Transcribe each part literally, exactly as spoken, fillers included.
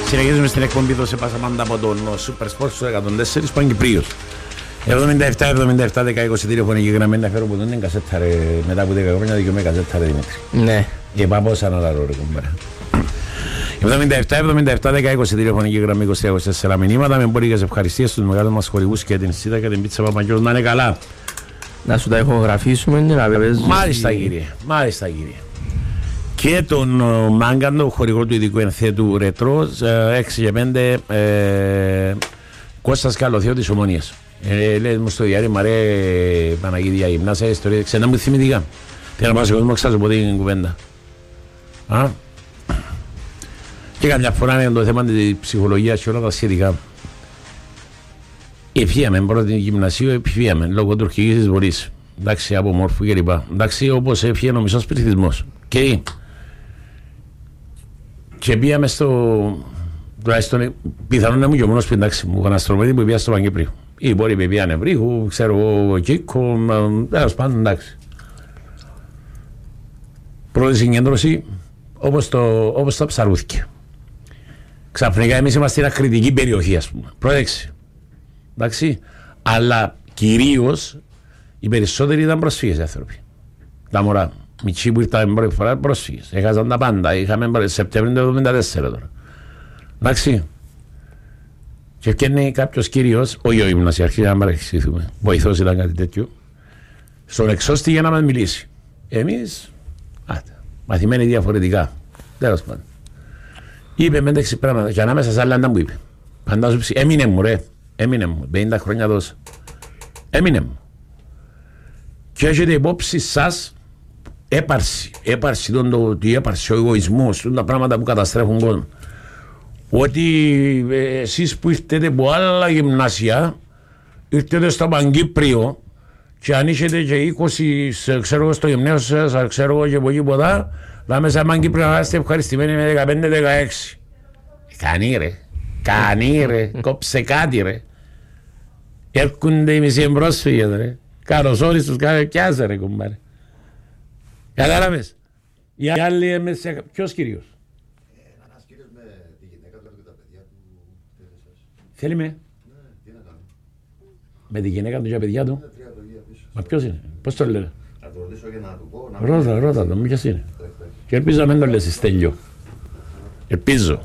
Συνεχίζουμε στην εκπομπή δώσε πάσα πάντα από τον Super Sports του εκατόν τέσσερα Παγκυπρίος. εβδομήντα επτά εβδομήντα επτά δέκα είκοσι τηλεφωνική γραμμή να φέρω που δεν είναι κασέτα ρε, μετά από δέκα χρόνια δικαιωμέ κασέτα ρε Δημήτρη. Ναι. Και πάω σαν όλα ρε κουμπάρα. εβδομήντα επτά εβδομήντα επτά δέκα είκοσι τηλεφωνική γραμμή είκοσι είκοσι τέσσερα μηνύματα με εμπορικές ευχαριστίες στους μεγάλους μας χορηγούς και την Σίτα και την Πίτσα Παπαγιώργου να είναι καλά. Να σου τα ηχογραφήσουμε και να παίζουμε. Μάλιστα κύριε, μάλιστα κύριε. Και τον Μάγκαν, τον χορηγό του ειδικού ενθέτου Ρετρό, έξι και πέντε ε, Κώστας Καλοθέωτης Ομονίας. Ε, λέει μου στο διάρρημα ρε Παναγίδια γυμνάσια ιστορία, ξένα μου θυμητικά. Θέλω να πάω σε κόσμο, ξέρω ποτέ είναι κουβέντα. Α? Και καμιά φορά είναι το θέμα της ψυχολογίας και όλα τα σχετικά. Εφύαμε πρώτη γυμνασίου, εφύαμε λόγω τουρκικής εισβολής. Εντάξει, από μόρφου κλπ. Εντάξει, όπως έφυγε ο μισός πληθυσμός. Και, και πήγαμε στο. Τουλάχιστον πιθανόν να μου και ο μόνος πεντάξει μου γοναστρομέτη που πήγα στο Παγκύπριο. Οι υπόλοιποι πήγαν Ευρύχου, ξέρω εγώ, Κίκο, τέλος πάντων εντάξει. Πρώτη συγκέντρωση όπως, το, όπως τα ψαρούθηκε. Ξαφνικά εμείς είμαστε μια κριτική περιοχή, ας πούμε. Πρόσεξε. Εντάξει. Αλλά κυρίως οι περισσότεροι ήταν προσφύγες οι άνθρωποι. Τα μωρά. Μητσί που ήρθαμε πρώτη φορά πρόσφυγες. Έχασαν τα πάντα. Είχαμε Σεπτέμβριο του εβδομήντα τέσσερα τώρα. Εντάξει. Και ευκαιρνεί κάποιος κύριος, όχι ο γυμνασιάρχης, να παρεξηγηθούμε. Βοηθός ήταν κάτι τέτοιο. Στον εξώστη για να μας μιλήσει. Εμείς, άτε, μαθημένοι διαφορετικά. Τέλος πάντων. Είπε με έξι πράγματα και ανάμεσα σε άλλα να μου είπε. Φαντάζομαι, έμεινε μου ρε. Έμεινε μου. πενήντα χρόνια δώσα. Έμεινε μου. Και έχετε υπόψη σας έπαρση. Έπαρση, τον το ότι έπαρση, ο εγωισμός, τα πράγματα που καταστρέφουν κόσμο. Ότι ε, εσείς που ήρθετε από άλλα γυμνάσια, ήρθετε στο Παγκύπριο και αν είχετε και είκοσι, ξέρω στο γυμνάσιο σας, ξέρω και από εκεί ποτά, θα μέσα Παγκύπριο να είστε ευχαριστημένοι με δεκαπέντε δεκαέξι. Κανεί ρε, κανεί ρε, κόψε κάτι ρε. Έρχονται οι μισοί πρόσφυγες ρε. Καλώς όριστος, πιάσε ρε κουμπάρε. Κατάλαβες. Οι άλλοι εμείς, ποιος κυρίως. Ένας κύριος με τη γυναίκα του και τα παιδιά του. Θέλει με. Ναι, τι να κάνω. Με τη γυναίκα του και τα παιδιά του. Είναι τρία παιδιά πίσω. Μα ποιος είναι, πώς το λένε. Να το ρωτήσω και να του πω. να- Ρώτα, ρώτα το, ποιος είναι. Και ελπίζω να μην το λες Στέλιο. Ελπίζω.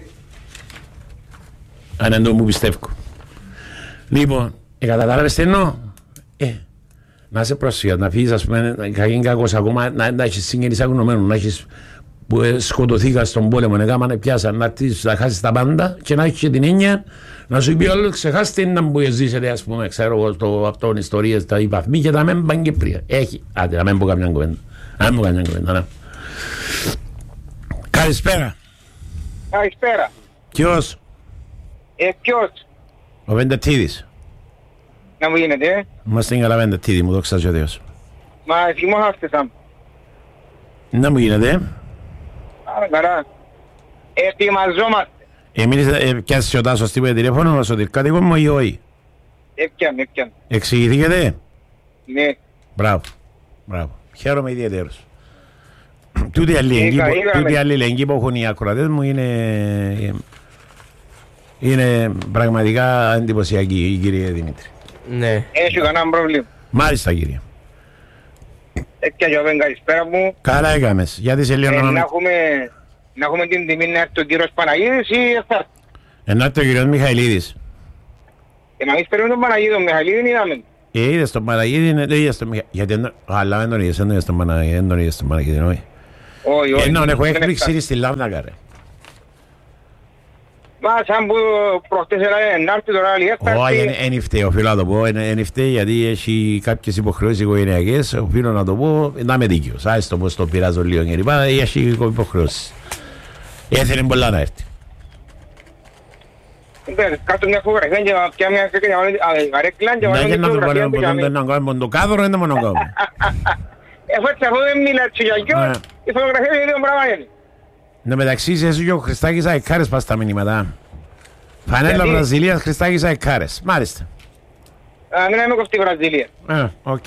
Αν δεν το μου πιστεύω. Λοιπόν, ε, καταλάβες τι εννοώ. Ε, να είσαι πρόσφυγας, να φύγεις ας πούμε, κακήν κακός ακόμα, να, να έχεις συγγενείς αγνωμένους, να έχεις που ε, σκοτωθήκα στον πόλεμο, να κάμανε πιάσαν, να έρθεις, να χάσεις τα πάντα και να έχεις και την έννοια να σου πει όλο ξεχάστε να που ζήσετε ας πούμε, ξέρω εγώ, στο αυτόν ιστορίες, τα υπαθμοί και τα μεν Παγκύπρια. Έχει, άντε, να μην πω καμιά κουβέντα. Να μην πω καμιά κουβέντα, να. Καλησπέρα. Καλησπέρα. Ποιος? Ε, ποιος? Ο Βεντετίδης. Να μου γίνεται, ε. Είμαστε καλά Βεντετίδη, μου δόξα ο Θεός. Μα θυμόσαστε σαν. Να μου γίνεται. Άρα καλά. Ετοιμαζόμαστε. Εμείς ε, πιάσεις ο Τάσος τίποτε τηλέφωνο, ο Σωτηρκάτικο μου ή όχι. Έπιαν, έπιαν. Εξηγηθήκετε. Ναι. Μπράβο. Μπράβο. Χαίρομαι ιδιαίτερος. Τούτη Είχα, είχαμε. αλληλεγγύη που έχουν οι ακροατές μου είναι, είναι πραγματικά εντυπωσιακή, κύριε Δημήτρη. Ναι. Έχει κανένα πρόβλημα. Μάλιστα, κύριε. Έπιαν και εγώ καλησπέρα μου. Καλά έκαμες. Γιατί σε Ε, λίγο να, να... έχουμε, να έχουμε την τιμή να έρθει ο κύριος Παναγίδης ή θα. Εννοείται ο κύριος Μιχαηλίδης. Και να μην περιμένουμε τον Παναγίδη, τον Μιχαλίδη είδαμε. Ε, είδες τον Παναγίδη, δεν είδες τον Μιχαηλίδη. Γιατί εννο... Αλλά δεν τον είδες, δεν τον είδες τον Παναγίδη, δεν τον είδες τον Παναγίδη, όχι. Όχι, όχι. Ενώ έχω Δεν έκπληξη έφτασε. στη Λάρνακα, ρε. Μα σαν που προχτές έλεγε να έρθει τώρα άλλη Όχι, έφταση. δεν φταίει, οφείλω να το πω, δεν φταίει γιατί έχει κάποιες υποχρεώσεις οικογενειακές, οφείλω να το πω, να είμαι δίκαιος. Άιστο πως το πειράζω λίγο και λοιπά, έχει υποχρεώσεις. Έθελε πολλά να έρθει. Κάτω μια φωτογραφία και μια καρέκλα και Να βάλω και την να το φωτογραφία πω, του για μένα. να κάνουμε το κάδρο, δεν μόνο κάνουμε. Εφ' έτσι αφού δεν μιλά έτσι για Ναι. γιος, η φωτογραφία είναι λίγο πράγμα είναι. Εν τω μεταξύ, είσαι εσύ και ο Χριστάκης Αεκάρες πας στα μηνύματα. Φανέλα Γιατί? Βραζιλίας, Χριστάκης Αεκάρες. Μάλιστα. Α, μην είμαι κοφτή Βραζιλία. Α, οκ.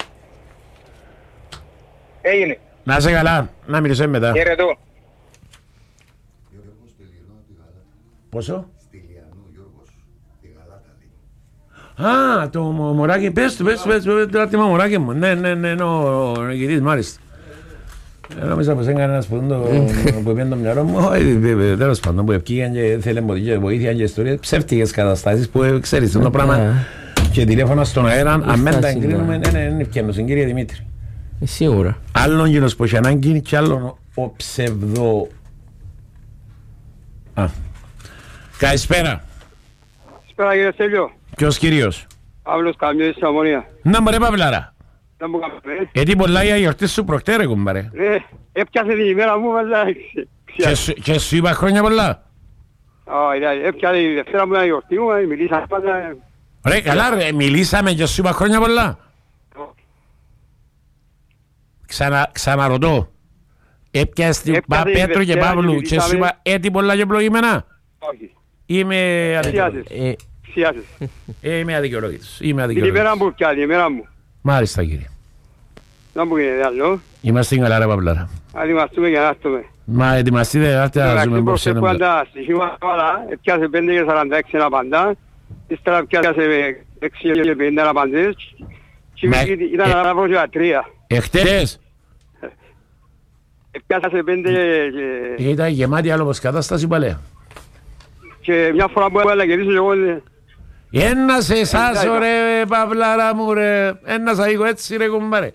Έγινε. Να είσαι καλά, να μιλήσω μετά. Χαιρετώ. Πόσο? Στη Λιανού, Γιώργος, τη Γαλάτα λέει. Α, το μωράκι, πες του, πες του, πες του, τώρα τι μωράκι μου. Ναι, ναι, ναι, ο νικητής, μάλιστα. Νόμιζα πως έκανε ένας που είπε το μυαλό μου, τέλος πάντων, που ευκήγαν και θέλουν βοήθεια και ιστορίες, ψεύτικες καταστάσεις που ξέρεις το πράγμα και τηλέφωνα στον αέρα, αν δεν τα εγκρίνουμε, ναι, ναι, είναι ευκαιρνός, κύριε Δημήτρη. Σίγουρα. Άλλον γίνος που έχει ανάγκη και άλλον ο ψευδο... Α, καλησπέρα. Καλησπέρα κύριε Στέλιο. Ποιος κυρίως? Παύλος Καμιώτης της Αμμονία. Να μου ρε Παυλάρα. Να μου κάνουμε. Γιατί πολλά για γιορτή σου προκτέ ρε κουμπάρε. Ε, έπιασε την ημέρα μου αλλά... Και σου είπα χρόνια πολλά. Όχι, έπιασε τη Δευτέρα μου η γιορτή μου, μιλήσαμε πάντα... Ρε καλά ρε, μιλήσαμε και σου είπα χρόνια πολλά. Ξανα, ξαναρωτώ. Έπιασε την Πέτρο και Παύλου και σου είπα έτσι πολλά και ευλογημένα. Όχι. Είμαι αδικαιολόγητος. Ξιάσες. Είμαι αδικαιολόγητος. Είμαι Την ημέρα μου πιάνει, η ημέρα μου. Μάλιστα κύριε. Να μου γίνεται άλλο. Είμαστε καλά ρε Παυλάρα. Αν είμαστε και να έρθουμε. Μα ετοιμαστείτε, άστε να ζούμε πώς είναι. Πάντα στοιχείμα όλα, έπιασε πέντε και σαράντα έξι να απαντά. Ύστερα πιάσε έξι και πενήντα να απαντές. Και ήταν να βρω και τρία. Εχτες. Πιάσε πέντε και... Ήταν γεμάτη άλλο πως κατάσταση παλέ. Και μια φορά που έλα κερδίσω και εγώ... Ένα σε εσάς ρε Παυλάρα μου ρε. Ένα σα οίκο έτσι ρε κουμπάρε.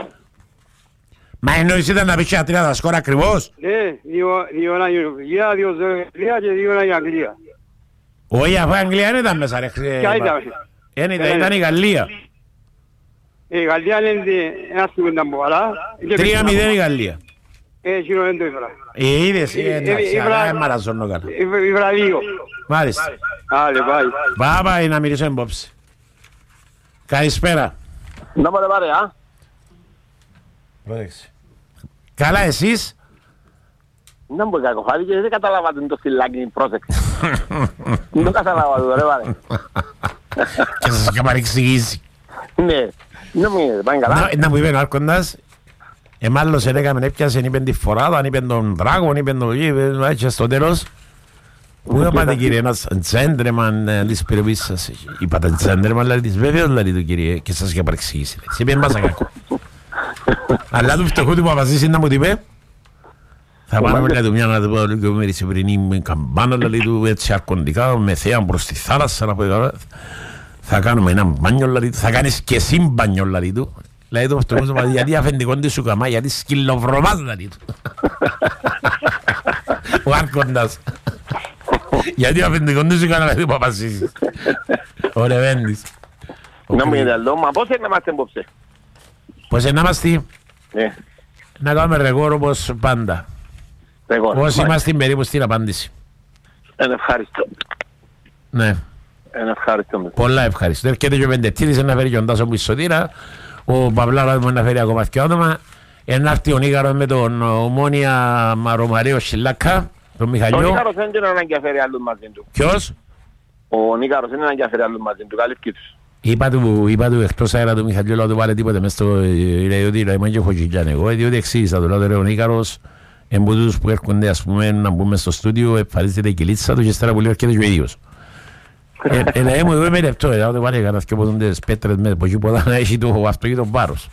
Μα εννοείς ήταν να πεις και τρία τα σκόρα ακριβώς. Ναι, δύο ένα η Νορβηγία, δύο Ζωρία και δύο ένα η Αγγλία. Όχι αφού η Αγγλία δεν ήταν μέσα ρε. Ποια ήταν? Ήταν η Γαλλία. Η Γαλλία είναι ένα στιγμή ήταν που καλά. Τρία μηδέν η Γαλλία. Ε, εκείνο δεν το ήβρα. Ε, είδες, εντάξει, αλλά δεν μαραζώνω καλά. Ήβρα λίγο. Μάλιστα. Άλλε, πάει. Πάει, πάει να μιλήσω εμπόψη. Καλησπέρα. Να μου ρε πάρε, α. Πρόσεξε. Καλά εσείς. Να μου κακοφάρει και δεν καταλάβατε το φυλάκι, πρόσεξε. Δεν το καταλάβατε ρε πάρε. Και σας είχα παρεξηγήσει. Ναι, να μου γίνεται, πάνε καλά. Να μου είπε ο Άρχοντας, εμάλλος έκαμε έπιασε, είπεν τη φοράδα, είπεν τον Δράγον, είπεν τον Γη, έτσι στο τέλος. Πού είπατε κύριε, ένας τζέντρεμαν της περιοχής σας. Είπατε τζέντρεμαν, δηλαδή της βέβαιος δηλαδή του κύριε, και σας είχα παρεξηγήσει. Σε είπεν πάσα κακό. Αλλά του φτωχού του που αποφασίσει να μου την είπε, θα πάμε δηλαδή μια να το πω λίγο με ρισιπρινή καμπάνα δηλαδή του έτσι αρκοντικά, με θέα προς τη θάλασσα να πω. Θα κάνουμε ένα μπάνιο δηλαδή του, θα κάνεις και εσύ μπάνιο δηλαδή του. Δηλαδή το φτωχούς του γιατί αφεντικό της σου καμά, γιατί σκυλοβρωμάς δηλαδή του. Ο Άρχοντας. Γιατί αφεντικό της σου καμά δηλαδή που αποφασίσεις. Ο Ρεβέντης. Να μου γίνεται άλλο, μα πώς είναι να είμαστε εμπόψε. Πώς είναι να είμαστε. Ναι. Να κάνουμε ρεγόρ όπως πάντα. Όσοι είμαστε περίπου στην απάντηση. Είναι ευχαριστώ. Ναι. Είναι ευχαριστώ. Πολλά ευχαριστώ. Έρχεται και ο Πεντετίδης να φέρει και ο Τάσο Μισοτήρα. Ο Παυλάρας μου να φέρει ακόμα δύο άτομα. Ένα έρθει ο Νίκαρος με τον Ομόνια Μαρομαρίο Σιλάκα. Τον Μιχαλιό. Ο Νίκαρος δεν είναι ανάγκη να φέρει άλλους μαζί του. Ποιος? Ο Νίκαρος δεν είναι ανάγκη να φέρει άλλους μαζί του. Καλύφκει τους. Είπα του, είπα του εκτός αέρα του Μιχαλιού να του βάλε τίποτε μες στο... Λέει ότι είμαι και έχω χιλιάν εγώ. Διότι εξήγησα του. Λέω ο Νίκαρος εμπούτους που έρχονται ας πούμε να μπούμε στο στούντιο, εμφανίζεται η κυλίτσα του και ύστερα που λέει έρχεται και ο ίδιος. Ελά μου εγώ είμαι λεπτό, εδώ το βάλε κανένας και πόδοντες πέτρες με που εκεί πόδα να έχει το αυτοκίνητο βάρος.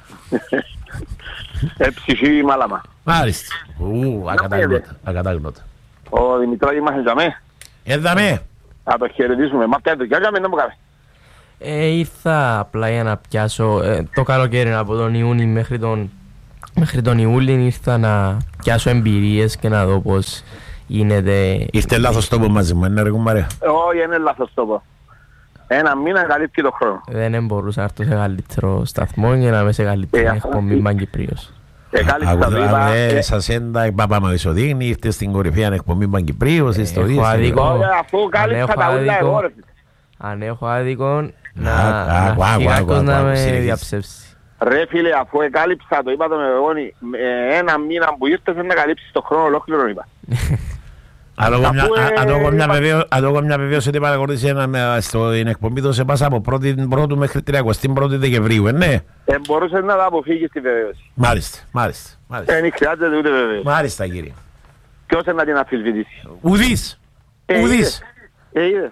Ε, ψυχή μάλαμα. Μάλιστα. Ου, ακατάγνωτα, ακατάγνωτα. Ο Δημητράκης μας έζαμε. Έδαμε. Θα το χαιρετήσουμε. Μα πιάνε το κι άγαμε, να μου κάμε. Ε, ήρθα απλά για να πιάσω ε, το καλοκαίρι από τον Ιούνι μέχρι τον, μέχρι τον Ιούλη ήρθα να πιάσω εμπειρίες και να δω πώς γίνεται. Ήρθε λάθος τόπο μαζί μου, είναι ρε κουμπάρε. Όχι, είναι λάθος τόπο. Ένα μήνα καλύπτει το χρόνο. Δεν μπορούσα να έρθω σε καλύτερο σταθμό για να είμαι σε καλύτερη Ε, εκπομπή Παγκυπρίος. Σας έντα η Παπά Μαρισοδίνη, ήρθε στην κορυφαία εκπομπή Παγκυπρίος, ιστορίες. Έχω άδικο. Αφού κάλυψα τα ούλα εγώ ρε. Αν έχω άδικο να Άκου, άκου, άκου, να άκου, με συνεχίζει. διαψεύσει. Ρε φίλε, αφού εκάλυψα το, είπα το με βεγόνι, ένα μήνα που ήρθες να καλύψεις το χρόνο ολόκληρο, είπα. Αν Αφού, ε, έχω μια βεβαίωση ότι παρακολουθήσει στην εκπομπή του σε πάσα από πρώτου μέχρι τριάντα πρώτη Δεκεμβρίου, ναι. Ε, μπορούσες να τα αποφύγεις τη βεβαίωση. Μάλιστα, μάλιστα, μάλιστα. Δεν χρειάζεται ούτε βεβαίωση. Μάλιστα κύριε. Ποιος είναι να την αμφισβητήσει. Ουδής. Ουδής. Ε, είδες.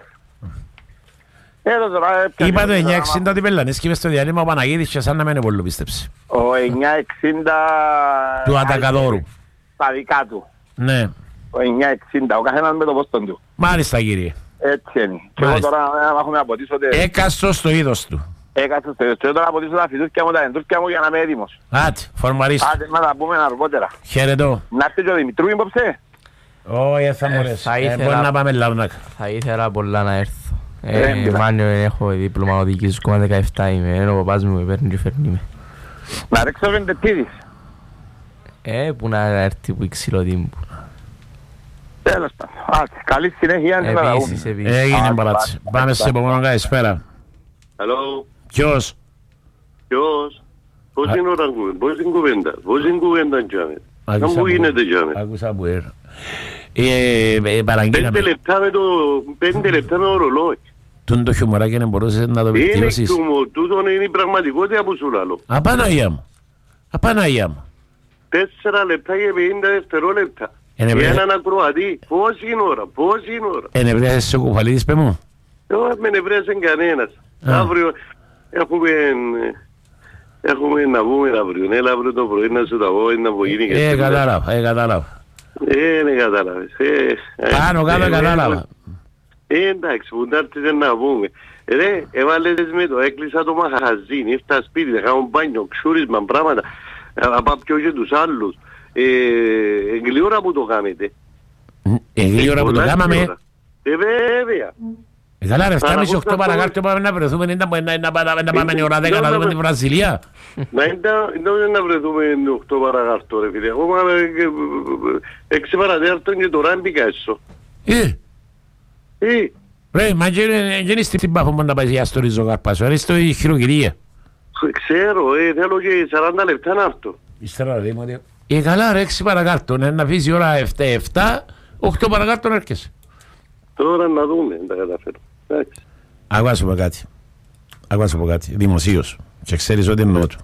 Εδώ τώρα έπιανε. Είπα το εννιά εξήντα ότι πελανίσκει μες στο διάλειμμα ο Παναγίδης και σαν να μένει πολύ πίστεψε. Ο εννιά εξήντα... Του Ατακαδόρου. Τα δικά του. Ναι. Ο εννιά εξήντα, ο καθένας με το πόστον του. Μάλιστα κύριε. Έτσι είναι. Και εγώ Μάλιστα. τώρα να έχουμε αποτίσω... Έκαστο στο είδος του. Έκαστο στο είδος. Και εγώ τώρα αποτίσω τα φυσούθηκια μου, τα εντούθηκια μου για να είμαι έτοιμος. Άτε, φορμαρίστο. Άντε να τα πούμε αργότερα. Χαιρετώ. Να έρθει και ο Δημητρού υπόψε. Όχι, θα Ε, μπορέσει. θα Ε, ήθελα- Μπορεί να πάμε Λάρνακα. Θα ήθελα πολλά να έρθω. Ε, Ε, μπράβο. Μάνιο, έχω δίπλωμα οδικής κόμμα δεκαεπτά είμαι. Είναι ο παπάς μου που παίρνει και φέρνει με. Να ρίξω βεντετίδης. Ε, που να έρθει που η ξυλοτήμπου. Τέλος πάντων. Άντε, καλή συνέχεια και να τα Επίσης, πούμε. επίσης. Έγινε Α, μπαράτσι. μπα- Πάμε σε επόμενο καλησπέρα. Hello, Ποιος? ποιος, πώς Α- είναι ώρα κουβέντα, πώς είναι κουβέντα, πώς είναι κουβέντα τζάμε. Να μου γίνεται τζάμε. Άκουσα που έρθω. Ε, ε, παραγγείλαμε. Πέντε λεπτά με το, πέντε λεπτά με ορολόι. Τούν το χιουμοράκι να μπορούσες να το Είναι βελτιώσεις. χιούμορ, τούτο είναι η πραγματικότητα που σου λαλώ. Απαναγία μου. Απαναγία μου. Τέσσερα λεπτά και πενήντα δευτερόλεπτα. Είναι Για βρε- έναν ακροατή, πώς είναι ώρα, πώς είναι ώρα. Ενευρίασες σε κουφαλίδης παι μου. Εγώ με νευρέασε κανένας. Α. Αύριο έχουμε, έχουμε να πούμε αύριο, έλα αύριο το πρωί να σου τα πω, να μου γίνει και Ε, σήμερα. κατάλαβα, ε, κατάλαβα. Ε, ναι, κατάλαβες. Ε, ε, Πάνω κάτω ε, κατάλαβα. Ε, εντάξει, που να έρθεις να πούμε. Ρε, έβαλες με το, έκλεισα το μαχαζίν, ήρθα σπίτι, να κάνω μπάνιο, ξούρισμα, πράγματα, απ' πιο και τους άλλους. Ε, εγκλήωρα που το κάνετε. Ε, γλύωρα που το Πολλά κάμαμε. γλύωρα. Ε, βέβαια. Ε, καλά ρε, εφτά και μισή οκτώ Παρακολουθώ παρακάτω πάμε να βρεθούμε, είναι να- να- να πάμε να πάμε η ώρα δέκα Ε, να να- δούμε τη Βραζιλία. Να είναι να βρεθούμε οκτώ παραγαρτό ρε φίλε. Εγώ πάμε έξι παρατέρτον και τώρα έμπηκα έσω. Ε, Ε, ρε, μα και δεν είναι στην πάφο μου να πάει για στο ριζοκαρπάσιο, είναι στο χειρουργυρία. ξέρω, ε, θέλω και σαράντα λεπτά να έρθω. Ύστερα ρε, μου λέει, ε, καλά ρε, έξι παρακάτω, ναι, να αφήσει η ώρα εφτά, εφτά, οκτώ παρακάτω να έρχεσαι. Τώρα να δούμε, δεν τα καταφέρω. Εντάξει. Άκου να σου πω κάτι. Άκου να σου πω κάτι. Δημοσίως. Και ξέρεις ότι εννοώ του.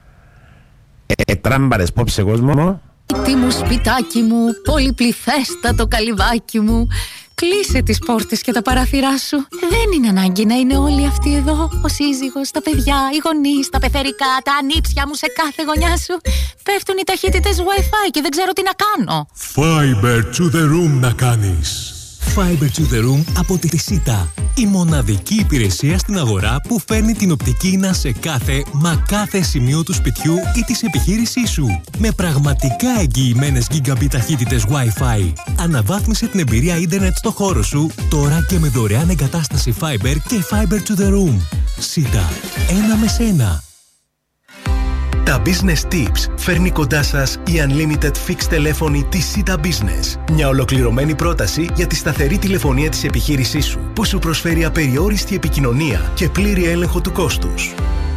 Ε, ε, τράμπαρες πόψε κόσμο. Τι μου σπιτάκι μου, πολυπληθέστατο καλυβάκι μου. Κλείσε τις πόρτες και τα παράθυρά σου. Δεν είναι ανάγκη να είναι όλοι αυτοί εδώ. Ο σύζυγος, τα παιδιά, οι γονείς, τα πεθερικά, τα ανήψια μου σε κάθε γωνιά σου. Πέφτουν οι ταχύτητες Wi-Fi και δεν ξέρω τι να κάνω. Fiber to the room να κάνεις. Fiber to the room από τη Σίτα. Η μοναδική υπηρεσία στην αγορά που φέρνει την οπτική ίνα σε κάθε, μα κάθε σημείο του σπιτιού ή της επιχείρησής σου. Με πραγματικά εγγυημένες Gigabit ταχύτητες Wi-Fi. Αναβάθμισε την εμπειρία ίντερνετ στο χώρο σου, τώρα και με δωρεάν εγκατάσταση Fiber και Fiber to the room. Σίτα. Ένα με σένα. Τα Business Tips φέρνει κοντά σας η Unlimited Fixed τηλέφωνη της Σίτα Business. Μια ολοκληρωμένη πρόταση για τη σταθερή τηλεφωνία της επιχείρησής σου, που σου προσφέρει απεριόριστη επικοινωνία και πλήρη έλεγχο του κόστους.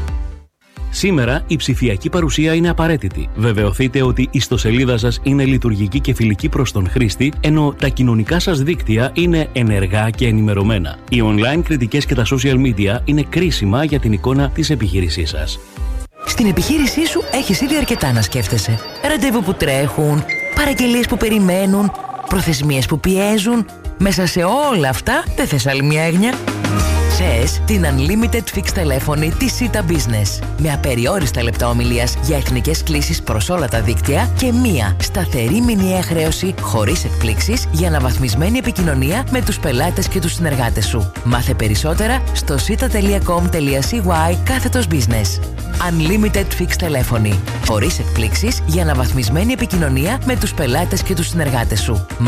Σήμερα η ψηφιακή παρουσία είναι απαραίτητη. Βεβαιωθείτε ότι η ιστοσελίδα σας είναι λειτουργική και φιλική προς τον χρήστη, ενώ τα κοινωνικά σας δίκτυα είναι ενεργά και ενημερωμένα. Οι online κριτικές και τα social media είναι κρίσιμα για την εικόνα της επιχείρησής σας. Στην επιχείρησή σου έχεις ήδη αρκετά να σκέφτεσαι. Ραντεβού που τρέχουν, παραγγελίες που περιμένουν, προθεσμίες που πιέζουν. Μέσα σε όλα αυτά δεν θες άλλη μια έγνοια. Θες την Unlimited Fixed τηλέφωνη της Σίτα Business. Με απεριόριστα λεπτά ομιλίας για εθνικές κλήσεις προς όλα τα δίκτυα και μία σταθερή μηνιαία χρέωση χωρίς εκπλήξεις για αναβαθμισμένη επικοινωνία με τους πελάτες και τους συνεργάτες σου. Μάθε περισσότερα στο sita.com.cy κάθετος business. Unlimited Fixed τηλέφωνη. Χωρίς εκπλήξεις για αναβαθμισμένη επικοινωνία με τους πελάτες και τους συνεργάτες σου.